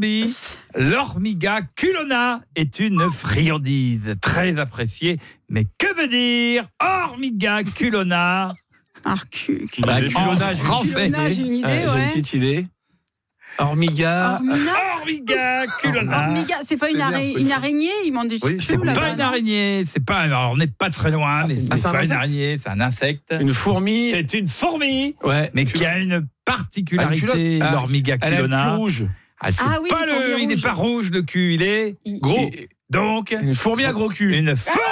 Colombie, l'Hormiga culona est une friandise très appréciée. Mais que veut dire Hormiga culona? Culona, j'ai une idée, j'ai une petite idée. Hormiga culona. Hormiga, c'est pas une araignée, il m'en dit. C'est pas une araignée, c'est pas. Alors on n'est pas très loin, mais c'est pas une araignée, c'est un insecte. Une fourmi. C'est une fourmi, ouais, mais qui a une particularité. L'Hormiga culona. Elle a le cul rouge. Il n'est pas rouge le cul, il est gros. Donc une fourmi à gros cul. Une